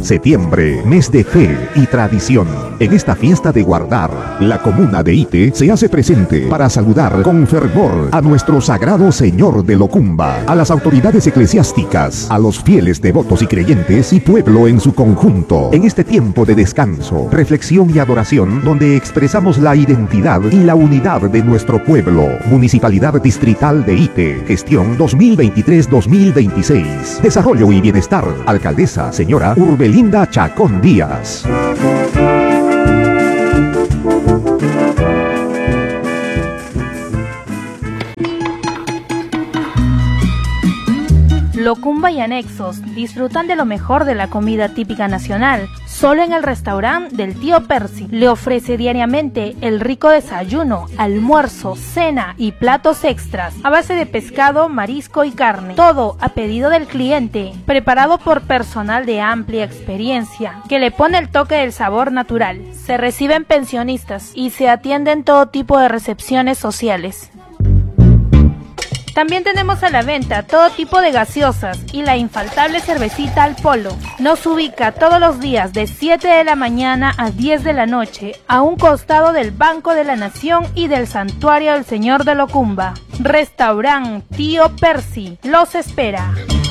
Septiembre, mes de fe y tradición. En esta fiesta de guardar, la comuna de Ite se hace presente para saludar con fervor a nuestro sagrado Señor de Locumba, a las autoridades eclesiásticas, a los fieles devotos y creyentes y pueblo en su conjunto. En este tiempo de descanso, reflexión y adoración, donde expresamos la identidad y la unidad de nuestro pueblo. Municipalidad Distrital de Ite, gestión 2023-2026. Desarrollo y bienestar. Alcaldesa, señora Urbelinda Chacón Díaz. Locumba y anexos disfrutan de lo mejor de la comida típica nacional, solo en el restaurante del tío Percy. Le ofrece diariamente el rico desayuno, almuerzo, cena y platos extras a base de pescado, marisco y carne. Todo a pedido del cliente, preparado por personal de amplia experiencia, que le pone el toque del sabor natural. Se reciben pensionistas y se atienden todo tipo de recepciones sociales. También tenemos a la venta todo tipo de gaseosas y la infaltable cervecita al polo. Nos ubica todos los días de 7 de la mañana a 10 de la noche, a un costado del Banco de la Nación y del Santuario del Señor de Locumba. Restaurante Tío Percy los espera.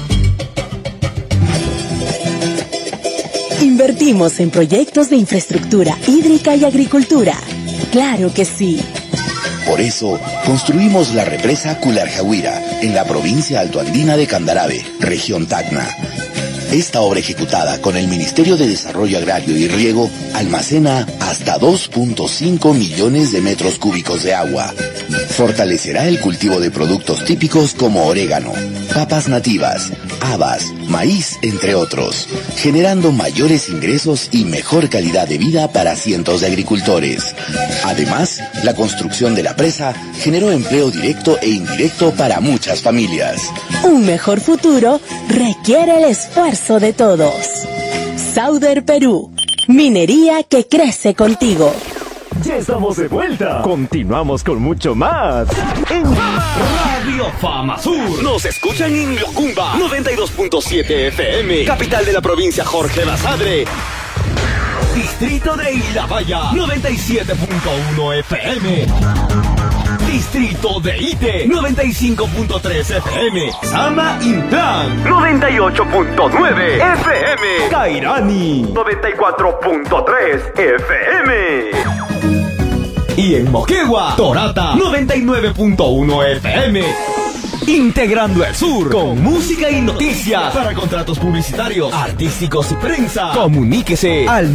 Invertimos en proyectos de infraestructura hídrica y agricultura. Claro que sí. Por eso, construimos la represa Cularjahuira, en la provincia altoandina de Candarave, región Tacna. Esta obra ejecutada con el Ministerio de Desarrollo Agrario y Riego almacena hasta 2.5 millones de metros cúbicos de agua. Fortalecerá el cultivo de productos típicos como orégano, papas nativas, habas, maíz, entre otros, generando mayores ingresos y mejor calidad de vida para cientos de agricultores. Además, la construcción de la presa generó empleo directo e indirecto para muchas familias. Un mejor futuro requiere el esfuerzo de todos. Sauder Perú, minería que crece contigo. Ya estamos de vuelta. Continuamos con mucho más. En Radio Fama Sur. Nos escuchan en Locumba 92.7 FM. Capital de la provincia Jorge Basadre. Distrito de Ilhabaya 97.1 FM. Distrito de Ite 95.3 FM. Sama Intlan 98.9 FM. Cairani 94.3 FM. Y en Moquegua, Torata 99.1 FM. Integrando el sur con música y noticias. Para contratos publicitarios, artísticos y prensa, comuníquese al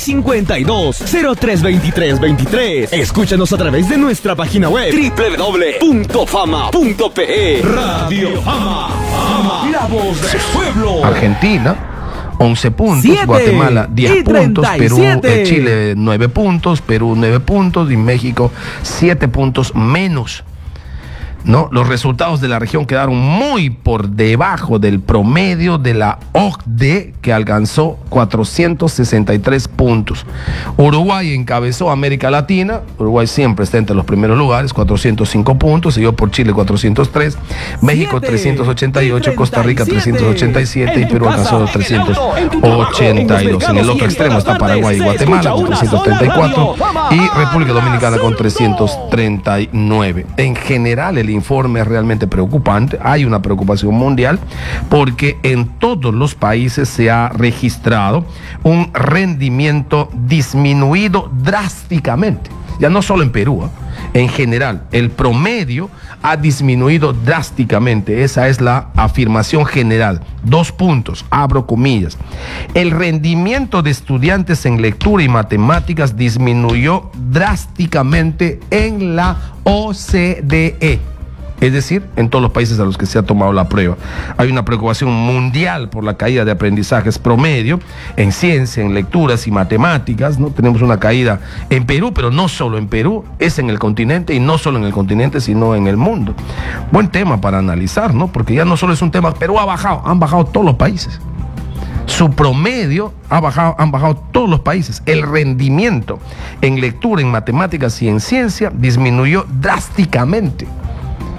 952-032323. Escúchanos a través de nuestra página web www.fama.pe. Radio Fama, Fama, la voz del pueblo. Argentina 11 puntos, 7 Guatemala 10 puntos, Perú, 37. Chile 9 puntos, Perú 9 puntos y México 7 puntos menos. ¿No? Los resultados de la región quedaron muy por debajo del promedio de la OCDE, que alcanzó 463 puntos. Uruguay encabezó América Latina. Uruguay siempre está entre los primeros lugares, 405 puntos, seguido por Chile 403, México 388, Costa Rica 387 y Perú alcanzó 382. En el otro extremo está Paraguay y Guatemala con 334 y República Dominicana con 339. En general, el informe es realmente preocupante. Hay una preocupación mundial porque en todos los países se ha registrado un rendimiento disminuido drásticamente. Ya no solo en Perú, en general, el promedio ha disminuido drásticamente. Esa es la afirmación general. 2 puntos, abro comillas. El rendimiento de estudiantes en lectura y matemáticas disminuyó drásticamente en la OCDE. Es decir, en todos los países a los que se ha tomado la prueba. Hay una preocupación mundial por la caída de aprendizajes promedio en ciencia, en lecturas y matemáticas, ¿no? Tenemos una caída en Perú, pero no solo en Perú, es en el continente, y no solo en el continente, sino en el mundo. Buen tema para analizar, ¿no? Porque ya no solo es un tema, Perú ha bajado, han bajado todos los países. Su promedio han bajado todos los países. El rendimiento en lectura, en matemáticas y en ciencia disminuyó drásticamente.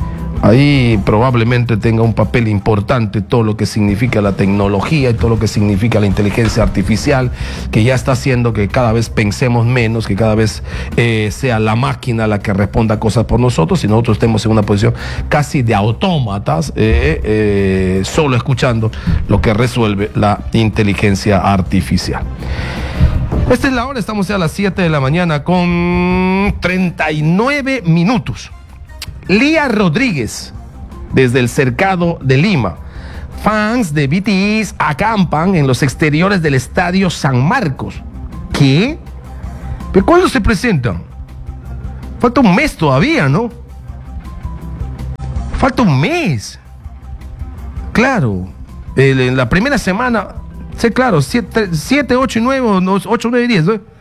Ahí probablemente tenga un papel importante todo lo que significa la tecnología y todo lo que significa la inteligencia artificial, que ya está haciendo que cada vez pensemos menos, que cada vez sea la máquina la que responda cosas por nosotros y nosotros estemos en una posición casi de autómatas, solo escuchando lo que resuelve la inteligencia artificial. Esta es la hora, estamos ya a las 7 de la mañana con 39 minutos. Lía Rodríguez, desde el Cercado de Lima. Fans de BTS acampan en los exteriores del Estadio San Marcos. ¿Qué? ¿Pero cuándo se presentan? Falta un mes todavía, ¿no? Falta un mes. Claro, en la primera semana, sí, claro, 7, 8 y 9, 8, 9 y 10, ¿no?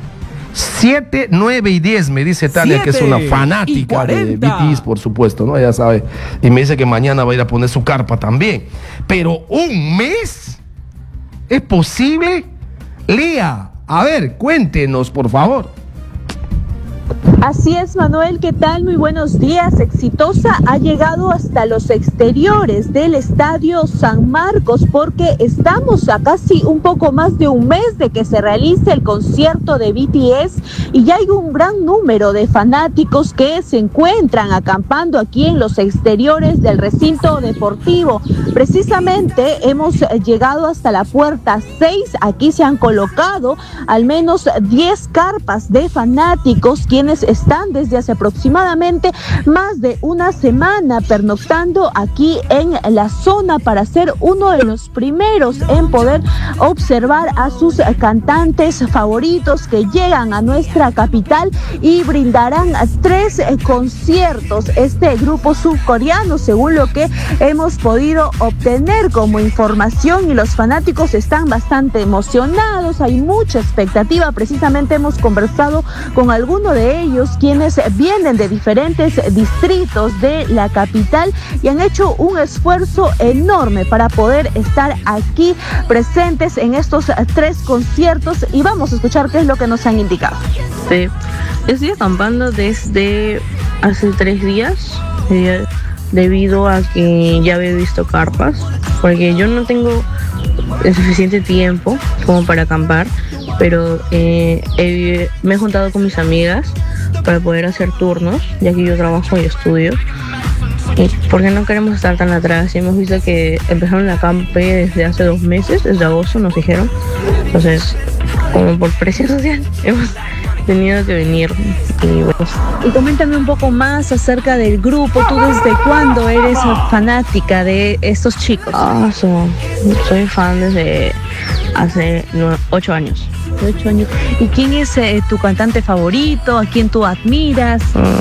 7, 9 y 10, me dice Tania, que es una fanática de BTS, por supuesto, ¿no? Ella sabe. Y me dice que mañana va a ir a poner su carpa también. Pero ¿un mes? ¿Es posible? Lía, a ver, cuéntenos, por favor. Así es, Manuel, ¿qué tal? Muy buenos días. Exitosa ha llegado hasta los exteriores del Estadio San Marcos porque estamos a casi un poco más de un mes de que se realice el concierto de BTS y ya hay un gran número de fanáticos que se encuentran acampando aquí en los exteriores del recinto deportivo. Precisamente hemos llegado hasta la puerta 6. Aquí se han colocado al menos 10 carpas de fanáticos quienes están desde hace aproximadamente más de una semana pernoctando aquí en la zona para ser uno de los primeros en poder observar a sus cantantes favoritos que llegan a nuestra capital y brindarán 3 conciertos. Este grupo surcoreano, según lo que hemos podido obtener como información, y los fanáticos están bastante emocionados, hay mucha expectativa. Precisamente hemos conversado con alguno de ellos quienes vienen de diferentes distritos de la capital y han hecho un esfuerzo enorme para poder estar aquí presentes en estos 3 conciertos y vamos a escuchar qué es lo que nos han indicado. Sí, estoy acampando desde hace 3 días debido a que ya había visto carpas, porque yo no tengo el suficiente tiempo como para acampar, pero me he juntado con mis amigas para poder hacer turnos, ya que yo trabajo y estudio, y porque no queremos estar tan atrás. Y hemos visto que empezaron la acampe desde hace 2 meses, desde agosto nos dijeron, entonces como por presión social hemos tenido que venir. Y coméntame un poco más acerca del grupo. ¿Tú desde cuándo eres fanática de estos chicos? Soy fan desde hace 8 años. 8 años. ¿Y quién es tu cantante favorito? ¿A quién tú admiras?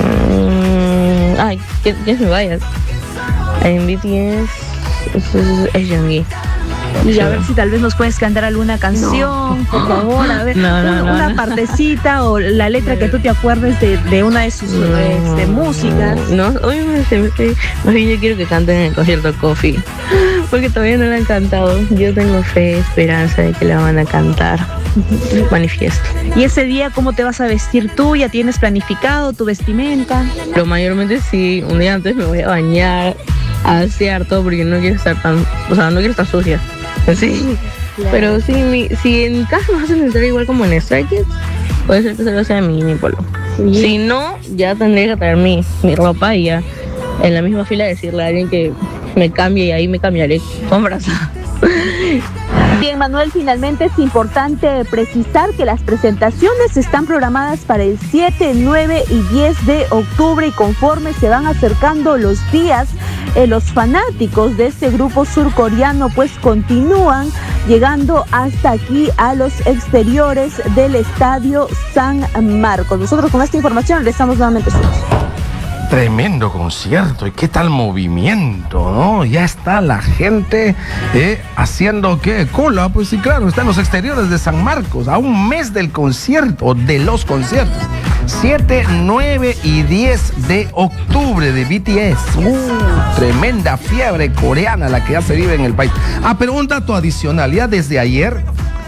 ¿Quién me vayas? En BTS es Jungkook. Y a ver si tal vez nos puedes cantar alguna canción, por favor, a ver, una partecita o la letra que tú te acuerdes de una de sus músicas. No, obviamente, más bien yo quiero que canten en el concierto Coffee, porque todavía no la han cantado. Yo tengo fe, esperanza de que la van a cantar. Manifiesto. ¿Y ese día cómo te vas a vestir tú? ¿Ya tienes planificado tu vestimenta? Pero mayormente sí, un día antes me voy a bañar, a asear todo, porque no quiero estar no quiero estar sucia. Sí, claro. Pero si en mi casa nos hacen entrar igual como en Strike Kids, puede ser que solo sea mi polo. Sí. Si no, ya tendré que traer mi ropa y ya en la misma fila decirle a alguien que me cambie y ahí me cambiaré con brazada. Bien, Manuel, finalmente es importante precisar que las presentaciones están programadas para el 7, 9 y 10 de octubre y conforme se van acercando los días, los fanáticos de este grupo surcoreano pues continúan llegando hasta aquí a los exteriores del Estadio San Marcos. Nosotros con esta información regresamos nuevamente solos. Tremendo concierto, y qué tal movimiento, ¿no? Ya está la gente haciendo ¿qué? Cola, pues sí, claro, está en los exteriores de San Marcos, a un mes del concierto, de los conciertos. 7, 9 y 10 de octubre de BTS. Tremenda fiebre coreana la que ya se vive en el país. Pero un dato adicional, ya desde ayer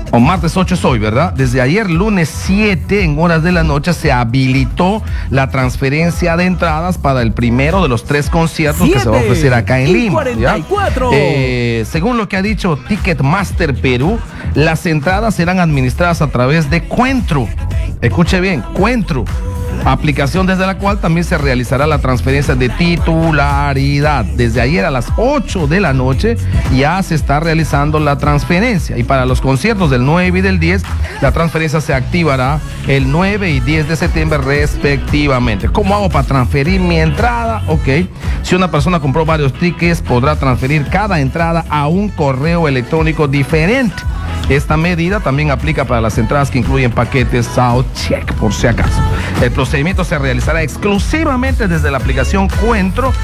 o martes 8 es hoy, ¿verdad? Desde ayer, lunes 7, en horas de la noche, se habilitó la transferencia de entradas para el primero de los 3 conciertos que se va a ofrecer acá en Lima. 44. Según lo que ha dicho Ticketmaster Perú, las entradas serán administradas a través de Cuentru. Escuche bien, Cuentru. Aplicación desde la cual también se realizará la transferencia de titularidad. Desde ayer a las 8 de la noche ya se está realizando la transferencia. Y para los conciertos del 9 y del 10, la transferencia se activará el 9 y 10 de septiembre respectivamente. ¿Cómo hago para transferir mi entrada? Ok. Si una persona compró varios tickets, podrá transferir cada entrada a un correo electrónico diferente. Esta medida también aplica para las entradas que incluyen paquetes Soundcheck, por si acaso. El procedimiento se realizará exclusivamente desde la aplicación Cuentro